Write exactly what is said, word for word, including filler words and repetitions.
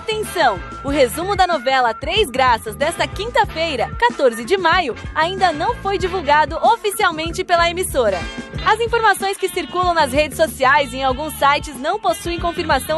Atenção! O resumo da novela Três Graças desta quinta-feira, quatorze de maio, ainda não foi divulgado oficialmente pela emissora. As informações que circulam nas redes sociais e em alguns sites não possuem confirmação